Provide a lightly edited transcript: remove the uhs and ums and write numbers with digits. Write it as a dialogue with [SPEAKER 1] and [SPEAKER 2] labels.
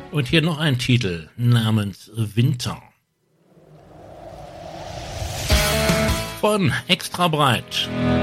[SPEAKER 1] Und hier noch ein Titel namens Winter. Von Extra Breit.